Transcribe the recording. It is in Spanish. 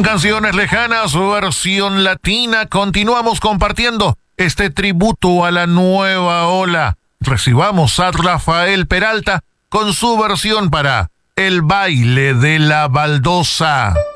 En Canciones Lejanas, versión latina, continuamos compartiendo este tributo a la nueva ola. Recibamos a Rafael Peralta con su versión para El baile de la baldosa.